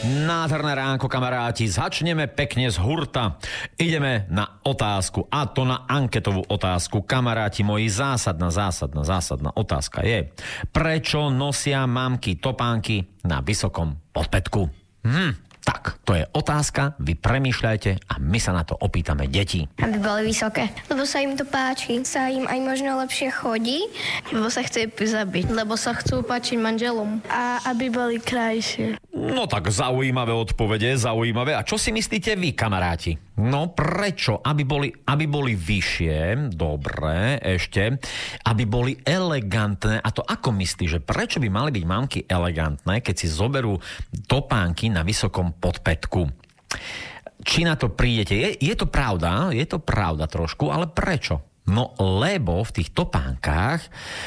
Nádherné ránko, kamaráti. Začneme pekne z hurta. Ideme na otázku, a to na anketovú otázku. Kamaráti moji, zásadná otázka je: prečo nosia mamky topánky na vysokom podpätku? Tak, to je otázka, vy premýšľajte a my sa na to opýtame deti. Aby boli vysoké, lebo sa im to páči. Sa im aj možno lepšie chodí, lebo sa chce zabiť, lebo sa chcú páčiť manželom. A aby boli krajšie. No tak zaujímavé odpovede, zaujímavé. A čo si myslíte vy, kamaráti? No prečo? Aby boli vyššie, dobre, ešte, aby boli elegantné. A to ako myslíš, že prečo by mali byť mamky elegantné, keď si zoberú topánky na vysokom podpätku? Či na to prídete? Je to pravda trošku, ale prečo? No lebo v tých topánkach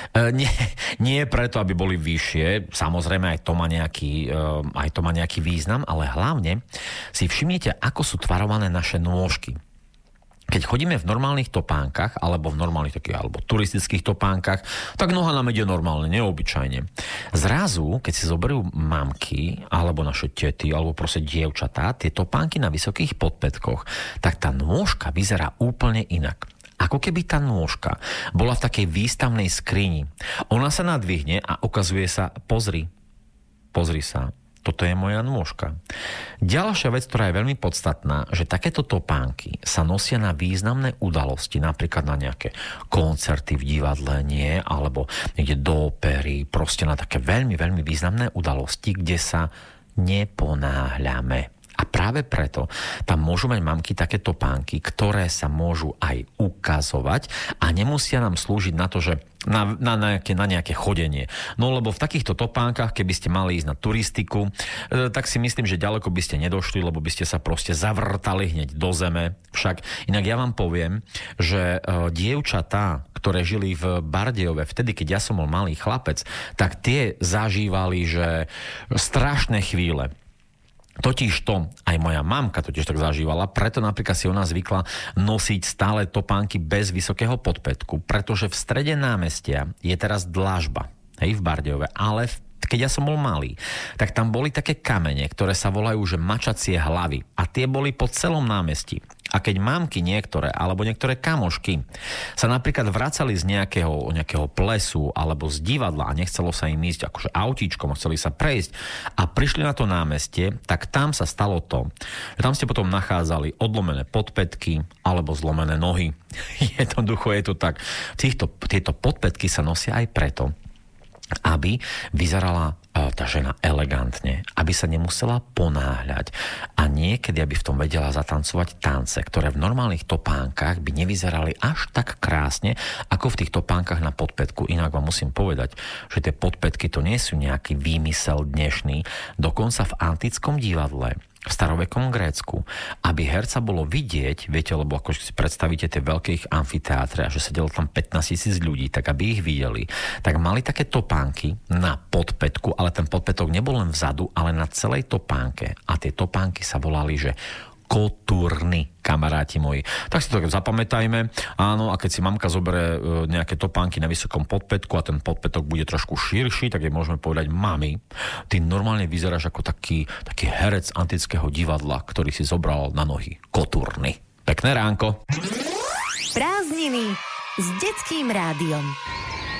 nie je preto, aby boli vyššie, samozrejme aj to má nejaký význam, ale hlavne si všimnite, ako sú tvarované naše nôžky. Keď chodíme v normálnych topánkach, alebo v normálnych alebo turistických topánkach, tak noha nám ide normálne, neobyčajne. Zrazu, keď si zoberú mamky, alebo naše tety, alebo proste dievčatá, tie topánky na vysokých podpätkoch, tak tá nôžka vyzerá úplne inak. Ako keby tá nôžka bola v takej výstavnej skrini. Ona sa nadvihne a ukazuje sa, pozri sa, toto je moja nôžka. Ďalšia vec, ktorá je veľmi podstatná, že takéto topánky sa nosia na významné udalosti, napríklad na nejaké koncerty v divadle, nie, alebo niekde do opery, proste na také veľmi, veľmi významné udalosti, kde sa neponáhľame. A práve preto tam môžu mať mamky také topánky, ktoré sa môžu aj ukazovať a nemusia nám slúžiť na to, že na nejaké chodenie. No lebo v takýchto topánkach, keby ste mali ísť na turistiku, tak si myslím, že ďaleko by ste nedošli, lebo by ste sa proste zavrtali hneď do zeme. Však inak ja vám poviem, že dievčatá, ktoré žili v Bardejove, vtedy, keď ja som bol malý chlapec, tak tie zažívali, že strašné chvíle. Totiž to, aj moja mamka totiž tak zažívala, preto napríklad si ona zvykla nosiť stále topánky bez vysokého podpätku, pretože v strede námestia je teraz dlážba, v Bardejove, ale keď ja som bol malý, tak tam boli také kamene, ktoré sa volajú, že mačacie hlavy. A tie boli po celom námestí. A keď mamky niektoré, alebo niektoré kamošky sa napríklad vracali z nejakého plesu alebo z divadla a nechcelo sa im ísť akože autíčkom, chceli sa prejsť a prišli na to námestie, tak tam sa stalo to, že tam ste potom nachádzali odlomené podpätky alebo zlomené nohy. Jednoducho je to tak. Tieto podpätky sa nosia aj preto, aby vyzerala tá žena elegantne, aby sa nemusela ponáhľať a niekedy, aby v tom vedela zatancovať tance, ktoré v normálnych topánkach by nevyzerali až tak krásne, ako v tých topánkach na podpätku. Inak vám musím povedať, že tie podpätky to nie sú nejaký výmysel dnešný. Dokonca v antickom divadle, v starovekom Grécku, aby herca bolo vidieť, viete, lebo ako si predstavíte tie veľké amfiteátre a že sedelo tam 15 000 ľudí, tak aby ich videli, tak mali také topánky na podpätku, ale ten podpätok nebol len vzadu, ale na celej topánke. A tie topánky sa volali, že kotúrny, kamaráti moji. Tak si to zapamätajme. Áno, a keď si mamka zoberie nejaké topánky na vysokom podpätku a ten podpätok bude trošku širší, tak jej môžeme povedať: mami, ty normálne vyzeráš ako taký herec antického divadla, ktorý si zobral na nohy kotúrny. Pekné ránko. Prázdniny s Detským rádiom.